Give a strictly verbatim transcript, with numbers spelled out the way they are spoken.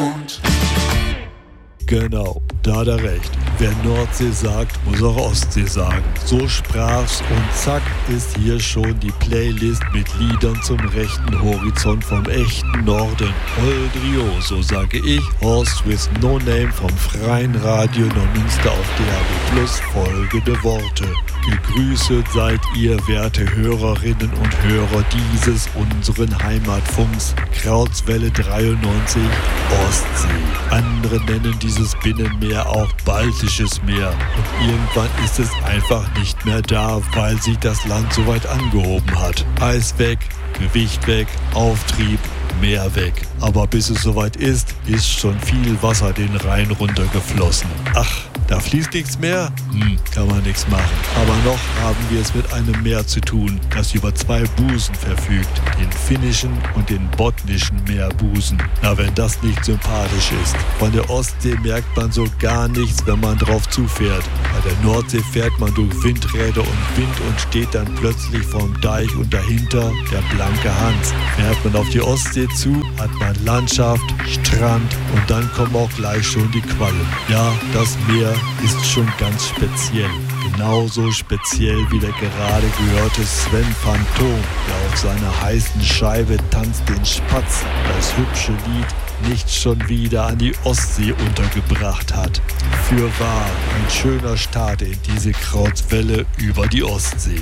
Mond. Genau, da hat er recht. Wer Nordsee sagt, muss auch Ostsee sagen. So sprach's und zack ist hier schon die Playlist mit Liedern zum rechten Horizont vom echten Norden. Holdrio, so sage ich, Horst with No Name vom Freien Radio Neumünster auf D A B Plus, folgende Worte. Gegrüßet seid ihr, werte Hörerinnen und Hörer dieses unseren Heimatfunks, Krautswelle dreiundneunzig, Ostsee. Andere nennen dieses Binnenmeer auch Baltisches Meer. Und irgendwann ist es einfach nicht mehr da, weil sich das Land so weit angehoben hat. Eis weg, Gewicht weg, Auftrieb, Meer weg. Aber bis es soweit ist, ist schon viel Wasser den Rhein runtergeflossen. Ach, da fließt nichts mehr? Hm, kann man nichts machen. Aber noch haben wir es mit einem Meer zu tun, das über zwei Busen verfügt. Den finnischen und den botnischen Meerbusen. Na, wenn das nicht sympathisch ist. Von der Ostsee merkt man so gar nichts, wenn man drauf zufährt. Bei der Nordsee fährt man durch Windräder und Wind und steht dann plötzlich vorm Deich und dahinter der blanke Hans. Fährt man auf die Ostsee zu, hat man Landschaft, Strand und dann kommen auch gleich schon die Quallen. Ja, das Meer ist schon ganz speziell. Genauso speziell wie der gerade gehörte Sven Phantom, der auf seiner heißen Scheibe tanzt den Spatz, das hübsche Lied nicht schon wieder an die Ostsee untergebracht hat. Fürwahr, ein schöner Start in diese Krautswelle über die Ostsee.